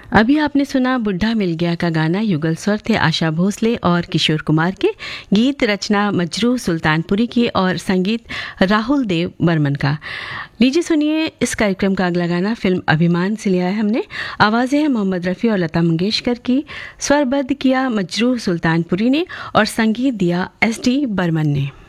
अभी आपने सुना बुढ़ा मिल गया का गाना। युगल स्वर थे आशा भोसले और किशोर कुमार के। गीत रचना मजरू सुल्तानपुरी की और संगीत राहुल देव बर्मन का। लीजिए सुनिए इस कार्यक्रम का अगला गाना फिल्म अभिमान से लिया है हमने। आवाज़ें हैं मोहम्मद रफ़ी और लता मंगेशकर की। स्वरबद्ध किया मजरू सुल्तानपुरी ने और संगीत दिया एस डी बर्मन ने।